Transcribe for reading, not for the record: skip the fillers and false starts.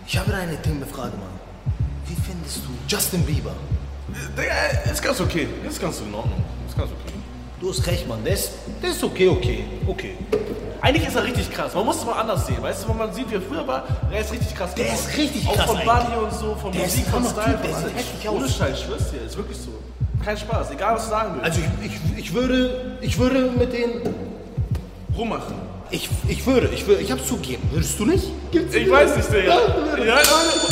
Ich habe eine dumme Frage, Mann. Wie findest du Justin Bieber? Digga, ist ganz okay. Ist ganz in Ordnung. Ist ganz okay. Du hast recht, Mann. Der ist okay. Eigentlich ist er richtig krass. Man muss es mal anders sehen. Weißt du, wenn man sieht, wie er früher war, er ist richtig krass. Der ist richtig auch krass. Auch von eigentlich. Body und so, von der Musik, ist von Style. Typ, der sieht heftig aus. Ohne Scheiß, ich schwör's dir. Ist wirklich so. Kein Spaß. Egal, was du sagen willst. Also ich würde mit denen rummachen. Ich hab's zugegeben. Würdest du nicht? Ich weiß nicht, Digga. Ja,